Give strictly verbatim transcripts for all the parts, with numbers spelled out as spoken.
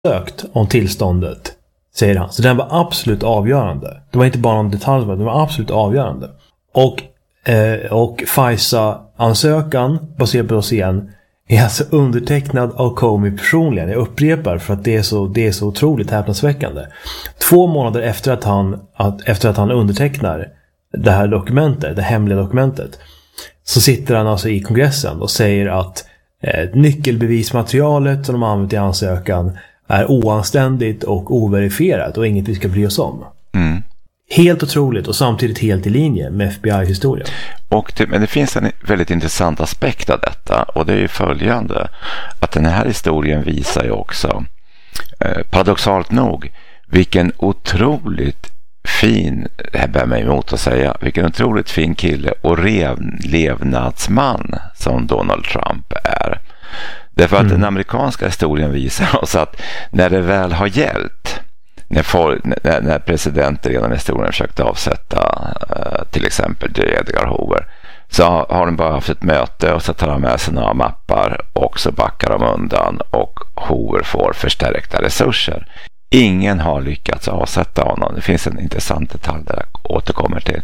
sökt om tillståndet, säger han. Så den var absolut avgörande. Det var inte bara någon detalj, det var absolut avgörande. Och, eh, och FISA-ansökan, baserad på dossiern, är alltså undertecknad av Comey personligen. Jag upprepar för att det är så, det är så otroligt häpnadsväckande. Två månader efter att han, att, efter att han undertecknar det här dokumentet, det hemliga dokumentet, så sitter han alltså i kongressen och säger att eh, nyckelbevismaterialet som de har använt i ansökan är oanständigt och overifierat och inget vi ska bry oss om. Mm. Helt otroligt och samtidigt helt i linje med F B I-historien. Och det, men det finns en väldigt intressant aspekt av detta, och det är ju följande, att den här historien visar ju också eh, paradoxalt nog vilken otroligt fin, det här bär mig emot att säga, vilken otroligt fin kille och rev, levnadsman som Donald Trump är. Därför att mm. den amerikanska historien visar oss att när det väl har gällt, när, for, när, när presidenter redan i historien försökte avsätta uh, till exempel J. Edgar Hoover, så har, har de bara haft ett möte och så tar de med sig några mappar och så backar de undan och Hoover får förstärkta resurser. Ingen har lyckats avsätta honom. Det finns en intressant detalj där jag återkommer till.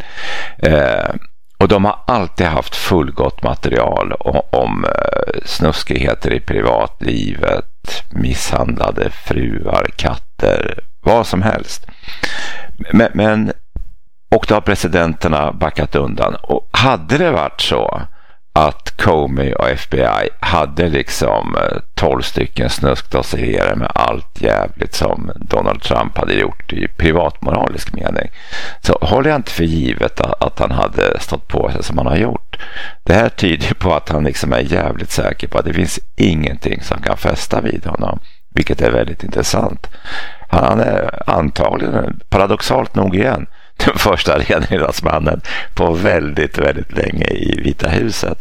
Eh, och de har alltid haft fullgott material om, om eh, snuskigheter i privatlivet, misshandlade fruar, katter, vad som helst. Men, men och då har presidenterna backat undan. Och hade det varit så att Comey och F B I hade liksom tolv stycken snuskdossierare med allt jävligt som Donald Trump hade gjort i privatmoralisk mening, så håller jag inte för givet att han hade stått på sig som han har gjort. Det här tyder på att han liksom är jävligt säker på att det finns ingenting som kan fästa vid honom, vilket är väldigt intressant. Han är antagligen, paradoxalt nog igen, den första renhetsmannen på väldigt, väldigt länge i Vita huset.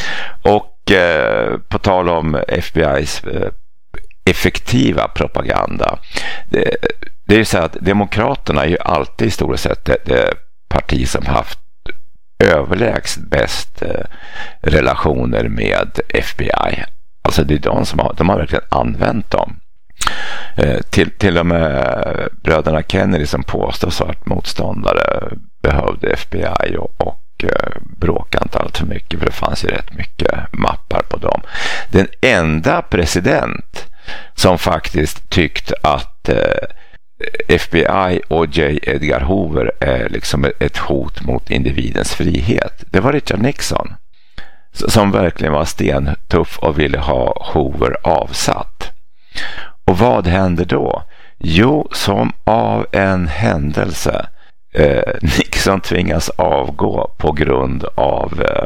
Och eh, på tal om F B I:s eh, effektiva propaganda. Det, det är ju så att demokraterna är ju alltid i stort sett det, det parti som haft överlägset bäst eh, relationer med F B I. Alltså det är de som har, de har verkligen använt dem. Eh, till, till och med bröderna Kennedy som påstås att motståndare behövde F B I och, och eh, bråkade inte allt för mycket, för det fanns ju rätt mycket mappar på dem. Den enda president som faktiskt tyckte att eh, F B I och J. Edgar Hoover är liksom ett hot mot individens frihet, det var Richard Nixon, som verkligen var stentuff och ville ha Hoover avsatt. Och vad händer då? Jo, som av en händelse eh, Nixon tvingas avgå på grund av eh,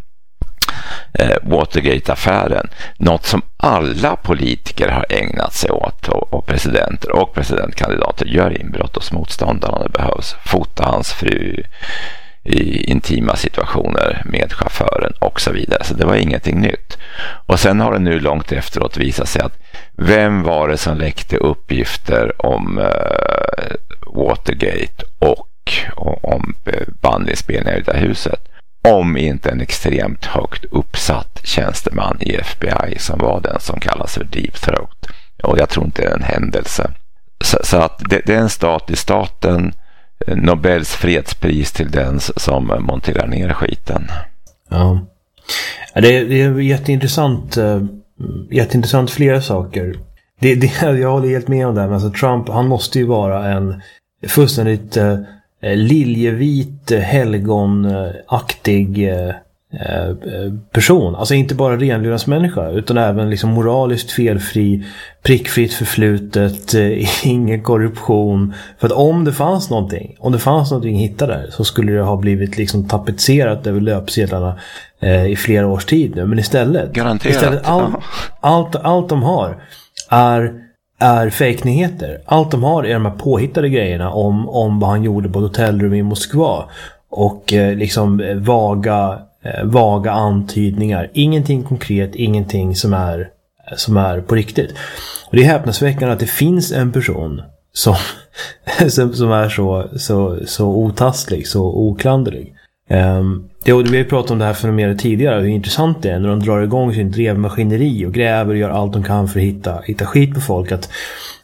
eh, Watergate-affären. Något som alla politiker har ägnat sig åt, och, och presidenter och presidentkandidater gör inbrott hos motståndarna. Det behövs fota hans fru i intima situationer med chauffören och så vidare. Så det var ingenting nytt. Och sen har det nu långt efteråt visat sig att vem var det som läckte uppgifter om uh, Watergate och, och om bandinspelningar i det huset, om inte en extremt högt uppsatt tjänsteman i F B I som var den som kallas för Deep Throat. Och jag tror inte det är en händelse. Så, så att det, det är en stat i staten, Nobels fredspris till den som monterar ner skiten. Ja, det är, det är jätteintressant, jätteintressant flera saker. Det, det, jag håller helt med om det här, men alltså Trump, han måste ju vara en fullständigt eh, liljevit, helgonaktig eh, person. Alltså inte bara renlevnadsmänniska, utan även liksom moraliskt felfri, prickfritt förflutet, eh, ingen korruption. För att om det fanns någonting, om det fanns någonting att hitta där, så skulle det ha blivit liksom tapetserat över löpsedlarna eh, i flera års tid nu. Men istället, garanterat, istället all, ja. allt, allt de har är är fejknyheter. Allt de har är de här påhittade grejerna om, om vad han gjorde på ett hotellrum i Moskva. Och eh, liksom vaga, eh, vaga antydningar. Ingenting konkret, ingenting som är, som är på riktigt. Och det är häpnadsväckande att det finns en person som, som, som är så, så, så otasklig, så oklanderlig. Um, det, vi har ju pratat om det här fenomenet tidigare, hur intressant det är när de drar igång sin drevmaskineri och gräver och gör allt de kan för att hitta, hitta skit på folk. Att